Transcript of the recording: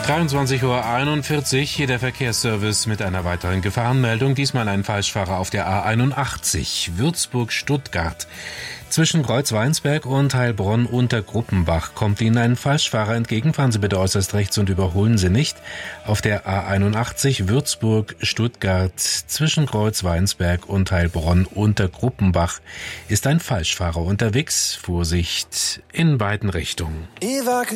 23:41 Uhr, hier der Verkehrsservice mit einer weiteren Gefahrenmeldung. Diesmal ein Falschfahrer auf der A81, Würzburg-Stuttgart. Zwischen Kreuz-Weinsberg und Heilbronn unter Gruppenbach kommt Ihnen ein Falschfahrer entgegen. Fahren Sie bitte äußerst rechts und überholen Sie nicht. Auf der A81 Würzburg-Stuttgart zwischen Kreuz-Weinsberg und Heilbronn unter Gruppenbach ist ein Falschfahrer unterwegs. Vorsicht in beiden Richtungen.